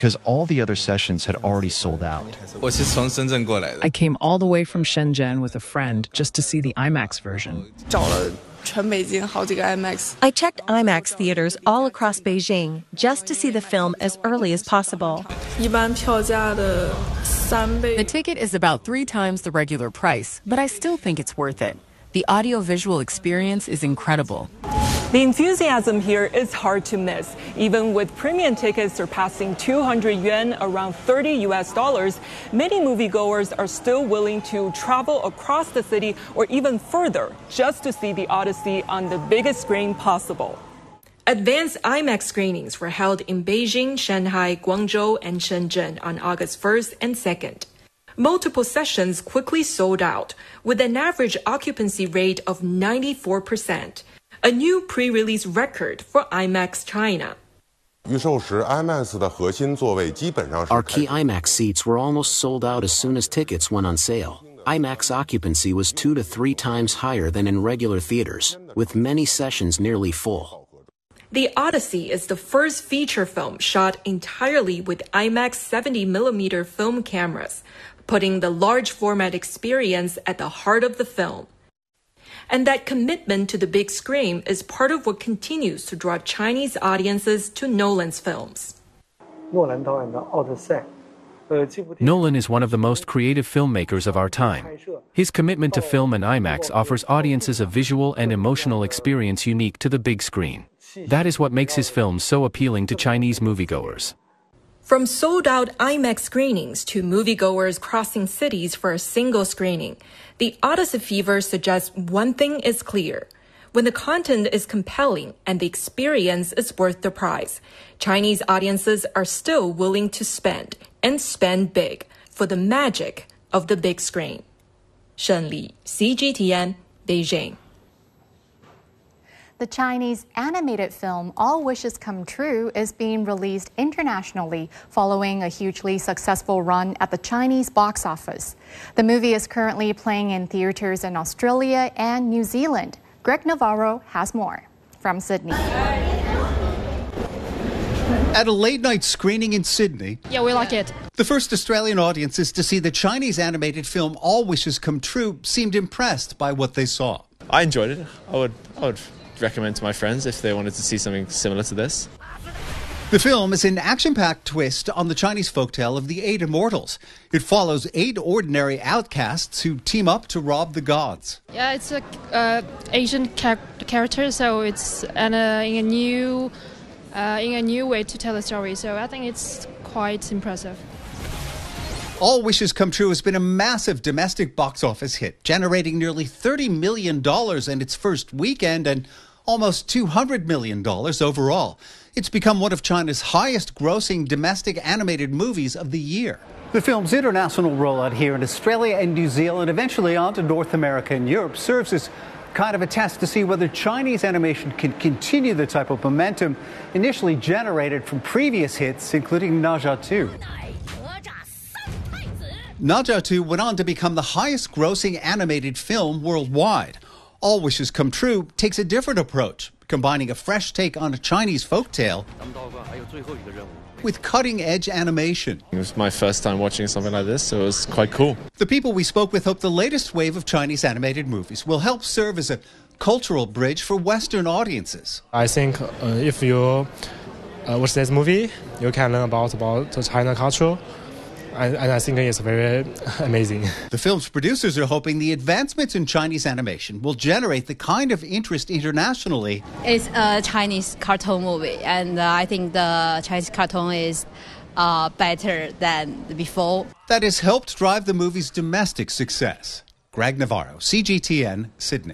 because all the other sessions had already sold out. I came all the way from Shenzhen with a friend just to see the IMAX version. I checked IMAX theaters all across Beijing just to see the film as early as possible. The ticket is about 3 times the regular price, but I still think it's worth it. The audiovisual experience is incredible. The enthusiasm here is hard to miss. Even with premium tickets surpassing 200 yuan, around $30, many moviegoers are still willing to travel across the city or even further just to see the Odyssey on the biggest screen possible. Advanced IMAX screenings were held in Beijing, Shanghai, Guangzhou, and Shenzhen on August 1st and 2nd. Multiple sessions quickly sold out, with an average occupancy rate of 94%. A new pre-release record for IMAX China. Our key IMAX seats were almost sold out as soon as tickets went on sale. IMAX occupancy was 2 to 3 times higher than in regular theaters, with many sessions nearly full. The Odyssey is the first feature film shot entirely with IMAX 70mm film cameras, putting the large format experience at the heart of the film. And that commitment to the big screen is part of what continues to draw Chinese audiences to Nolan's films. Nolan is one of the most creative filmmakers of our time. His commitment to film and IMAX offers audiences a visual and emotional experience unique to the big screen. That is what makes his films so appealing to Chinese moviegoers. From sold-out IMAX screenings to moviegoers crossing cities for a single screening, the Odyssey fever suggests one thing is clear. When the content is compelling and the experience is worth the price, Chinese audiences are still willing to spend, and spend big, for the magic of the big screen. Shen Li, CGTN, Beijing. The Chinese animated film All Wishes Come True is being released internationally following a hugely successful run at the Chinese box office. The movie is currently playing in theaters in Australia and New Zealand. Greg Navarro has more from Sydney. At a late-night screening in Sydney, yeah, we like it. The first Australian audiences to see the Chinese animated film All Wishes Come True seemed impressed by what they saw. I enjoyed it. I would recommend to my friends if they wanted to see something similar to this. The film is an action-packed twist on the Chinese folktale of the 8 immortals. It follows 8 ordinary outcasts who team up to rob the gods. Yeah, it's an Asian character, so it's in a new way to tell the story. So I think it's quite impressive. All Wishes Come True has been a massive domestic box office hit, generating nearly $30 million in its first weekend and almost $200 million overall. It's become one of China's highest-grossing domestic animated movies of the year. The film's international rollout here in Australia and New Zealand, eventually on to North America and Europe, serves as kind of a test to see whether Chinese animation can continue the type of momentum initially generated from previous hits, including Ne Zha 2. Ne Zha 2 went on to become the highest-grossing animated film worldwide. All Wishes Come True takes a different approach, combining a fresh take on a Chinese folktale with cutting-edge animation. It was my first time watching something like this, so it was quite cool. The people we spoke with hope the latest wave of Chinese animated movies will help serve as a cultural bridge for Western audiences. I think if you watch this movie, you can learn about the China culture. And I think it's very amazing. The film's producers are hoping the advancements in Chinese animation will generate the kind of interest internationally. It's a Chinese cartoon movie, and I think the Chinese cartoon is better than before. That has helped drive the movie's domestic success. Greg Navarro, CGTN, Sydney.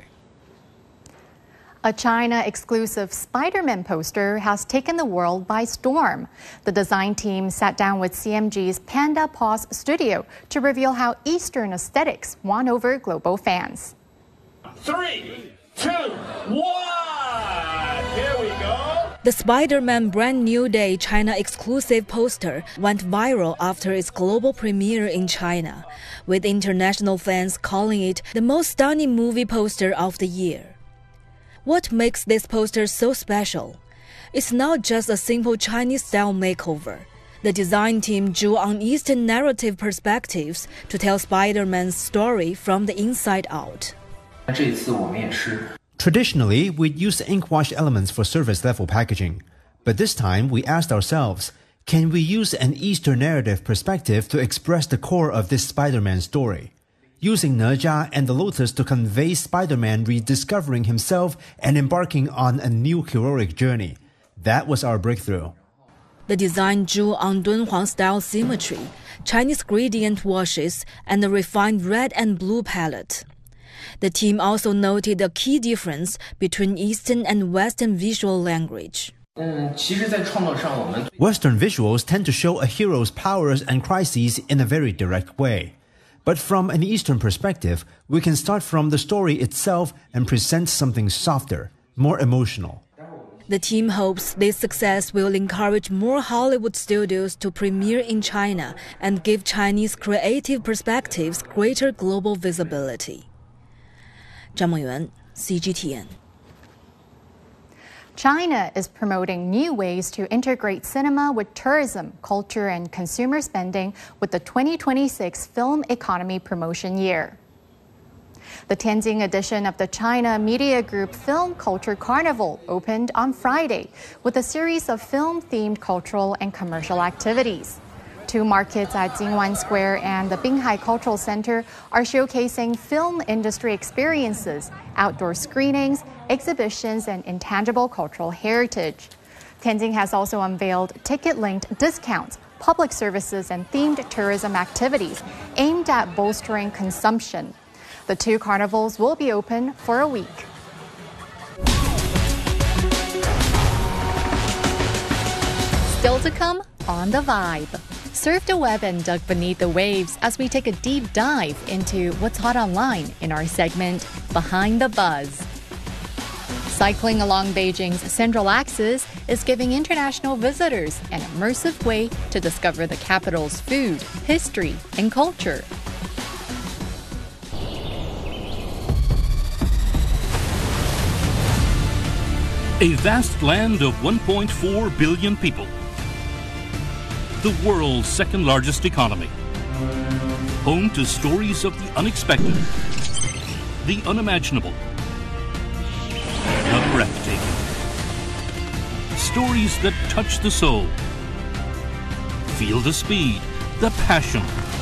A China-exclusive Spider-Man poster has taken the world by storm. The design team sat down with CMG's Panda Paws studio to reveal how Eastern aesthetics won over global fans. 3, 2, 1, here we go. The Spider-Man Brand New Day China-exclusive poster went viral after its global premiere in China, with international fans calling it the most stunning movie poster of the year. What makes this poster so special? It's not just a simple Chinese-style makeover. The The design team drew on Eastern narrative perspectives to tell Spider-Man's story from the inside out. Traditionally, we'd use ink-wash elements for surface-level packaging. But this time, we asked ourselves, can we use an Eastern narrative perspective to express the core of this Spider-Man story? Using Ne Zha and the Lotus to convey Spider-Man rediscovering himself and embarking on a new heroic journey. That was our breakthrough. The design drew on Dunhuang-style symmetry, Chinese gradient washes, and a refined red and blue palette. The team also noted a key difference between Eastern and Western visual language. Western visuals tend to show a hero's powers and crises in a very direct way. But from an Eastern perspective, we can start from the story itself and present something softer, more emotional. The team hopes this success will encourage more Hollywood studios to premiere in China and give Chinese creative perspectives greater global visibility. 张梦圆, CGTN. China is promoting new ways to integrate cinema with tourism, culture, and consumer spending with the 2026 Film Economy Promotion Year. The Tianjin edition of the China Media Group Film Culture Carnival opened on Friday with a series of film-themed cultural and commercial activities. Two markets at Jingwan Square and the Binghai Cultural Center are showcasing film industry experiences, outdoor screenings, exhibitions, and intangible cultural heritage. Tianjin has also unveiled ticket-linked discounts, public services, and themed tourism activities aimed at bolstering consumption. The two carnivals will be open for a week. Still to come on The Vibe. Surf the web and dug beneath the waves as we take a deep dive into what's hot online in our segment, Behind the Buzz. Cycling along Beijing's central axis is giving international visitors an immersive way to discover the capital's food, history, and culture. A vast land of 1.4 billion people. The world's second largest economy. Home to stories of the unexpected, the unimaginable, the breathtaking. Stories that touch the soul. Feel the speed, the passion.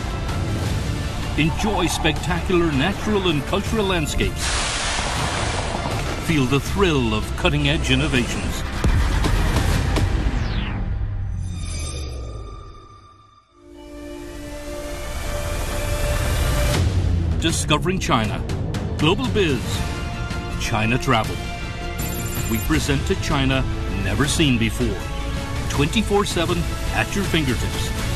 Enjoy spectacular natural and cultural landscapes. Feel the thrill of cutting-edge innovations. Discovering China, Global Biz, China Travel. We present a China never seen before, 24/7 at your fingertips.